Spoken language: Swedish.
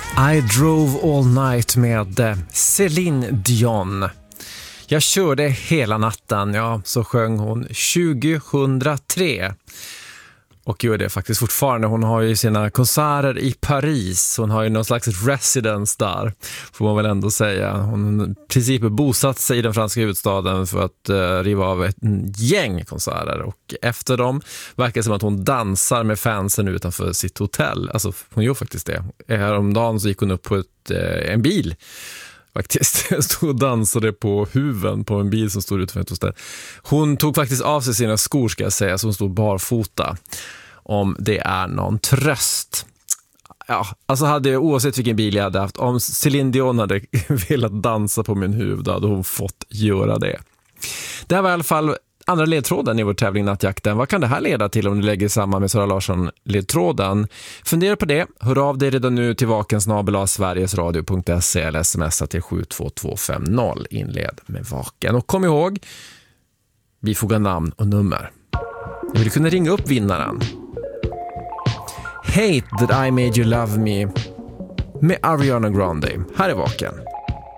I drove all night med Céline Dion. Jag körde hela natten, ja, så sjöng hon 2003. Och gör det faktiskt fortfarande. Hon har ju sina konserter i Paris. Hon har ju någon slags residence där, får man väl ändå säga. Hon har i princip bosatt sig i den franska huvudstaden för att riva av ett gäng konserter. Och efter dem verkar det som att hon dansar med fansen utanför sitt hotell. Alltså hon gör faktiskt det. Häromdagen så gick hon upp på en bil. Faktiskt, stod och dansade på huven på en bil som stod utanför ett hotell. Hon tog faktiskt av sig sina skor, ska jag säga, så hon stod barfota. Om det är någon tröst. Ja, alltså hade jag, oavsett vilken bil jag hade haft, om Céline Dion hade velat dansa på min huvud, då hade hon fått göra det. Det här var i alla fall andra ledtråden i vår tävling Nattjakten. Vad kan det här leda till om du lägger samman med Sara Larsson-ledtråden? Fundera på det. Hör av dig redan nu till vakensnabel@sverigesradio.se eller smsa till 72250. Inled med vaken. Och kom ihåg, vi fogar namn och nummer. Jag vill kunna ringa upp vinnaren. Hate that I made you love me med Ariana Grande. Här är vaken.